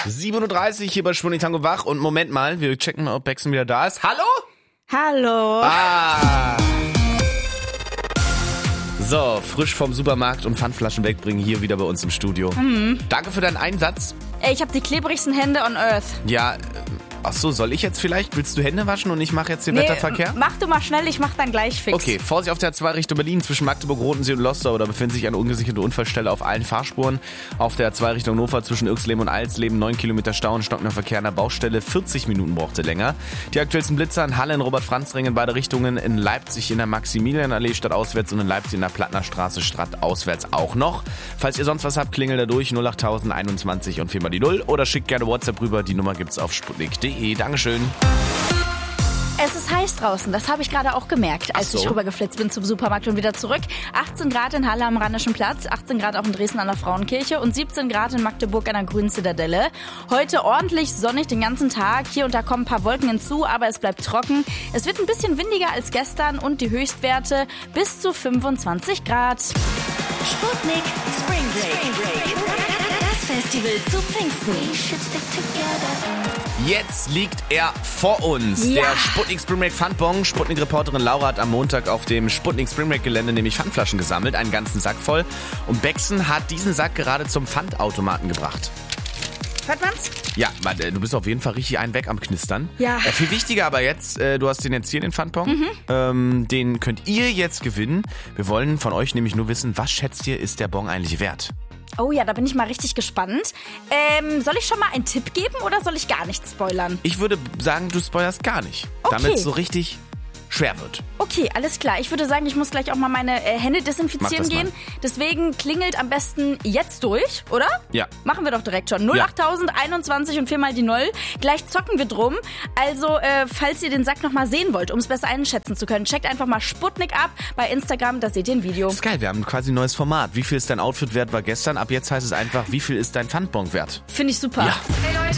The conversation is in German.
7:30 Uhr hier bei Sputnik Tango wach. Und Moment mal, wir checken mal, ob Bexen wieder da ist. Hallo? Hallo. So, frisch vom Supermarkt und Pfandflaschen wegbringen, hier wieder bei uns im Studio. Danke für deinen Einsatz. Ey, ich habe die klebrigsten Hände on Earth. Ja, ach so, soll ich jetzt vielleicht? Willst du Hände waschen und ich mache jetzt den Wetterverkehr? Mach du mal schnell, ich mach dann gleich fix. Okay, Vorsicht auf der A2 Richtung Berlin zwischen Magdeburg, Rodensee und Lostorf. Da befindet sich eine ungesicherte Unfallstelle auf allen Fahrspuren. Auf der A2 Richtung Hannover zwischen Irxleben und Alsleben 9 Kilometer Stau und stockender Verkehr an der Baustelle. 40 Minuten brauchte länger. Die aktuellsten Blitzer in Halle, in Robert-Franz-Ring in beide Richtungen. In Leipzig in der Maximilianallee stadtauswärts und in Leipzig in der Plattnerstraße stadtauswärts auch noch. Falls ihr sonst was habt, klingelt da durch 08000 21 und 4 mal die 0 oder schickt gerne WhatsApp rüber. Die Nummer gibt's auf sputnik.de. Dankeschön. Es ist heiß draußen, das habe ich gerade auch gemerkt, als ich rübergeflitzt bin zum Supermarkt und wieder zurück. 18 Grad in Halle am Rheinischen Platz, 18 Grad auch in Dresden an der Frauenkirche und 17 Grad in Magdeburg an der Grünen Zitadelle. Heute ordentlich sonnig den ganzen Tag. Hier und da kommen ein paar Wolken hinzu, aber es bleibt trocken. Es wird ein bisschen windiger als gestern und die Höchstwerte bis zu 25 Grad. Sputnik Spring Break. Das Festival zu Pfingsten. Jetzt liegt er vor uns. Ja. Der Sputnik Spring Break Pfandbon. Sputnik-Reporterin Laura hat am Montag auf dem Sputnik Spring Break Gelände nämlich Pfandflaschen gesammelt, einen ganzen Sack voll. Und Bexen hat diesen Sack gerade zum Pfandautomaten gebracht. Hört man's? Ja, du bist auf jeden Fall richtig einen weg am Knistern. Ja. Viel wichtiger aber jetzt, du hast den jetzt hier, den Pfandbon. Den könnt ihr jetzt gewinnen. Wir wollen von euch nämlich nur wissen, was schätzt ihr, ist der Bon eigentlich wert? Oh ja, da bin ich mal richtig gespannt. Soll ich schon mal einen Tipp geben oder soll ich gar nichts spoilern? Ich würde sagen, du spoilerst gar nicht. Okay. Damit es so richtig schwer wird. Okay, alles klar. Ich würde sagen, ich muss gleich auch mal meine Hände Mach desinfizieren das mal. gehen. Deswegen klingelt am besten jetzt durch, oder? Ja. Machen wir doch direkt schon. 08000 21 und 4 mal die 0. Gleich zocken wir drum. Also, falls ihr den Sack nochmal sehen wollt, um es besser einschätzen zu können, checkt einfach mal Sputnik ab bei Instagram, da seht ihr ein Video. Das ist geil, wir haben quasi ein neues Format. Wie viel ist dein Outfit wert war gestern? Ab jetzt heißt es einfach, wie viel ist dein Pfandbon wert? Finde ich super. Ja. Hey Leute,